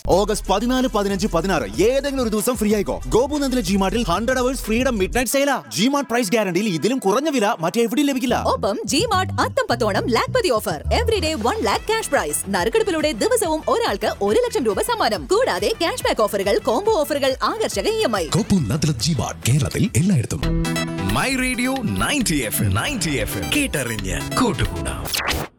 August 14, 15, 16 ഏതെങ്കിലും ഒരു ദിവസം ഫ്രീ ആയിക്കോ. ഗോപുനന്ദിലെ ജിമാർട്ടിൽ 100 hours freedom midnight സെയിലാ. G-Mart price ഗ്യാരണ്ടിയിൽ ഇതിലും കുറഞ്ഞ വില മറ്റെവിടെയും ലഭിക്കില്ല. ഒപ്പം G-Mart അത്തംപത്തോണം lakhpati offer. Everyday 1 lakh cash prize. നറുക്കെടുപ്പിലൂടെ ദിവസവും ഒരാൾക്ക് 1 ലക്ഷം രൂപ സമ്മാനം. കൂടാതെ ക്യാഷ് ബാക്ക് ഓഫറുകൾ, കോംബോ ഓഫറുകൾ, ആകർഷക EMI. ഗോപുനന്ദിലെ ജിമാർട്ട് കേരളത്തിൽ എല്ലായിടത്തും. മൈ റേഡിയോ 90 FM കേട്ടറിഞ്ഞ് കൂട്ടുകൂടാം.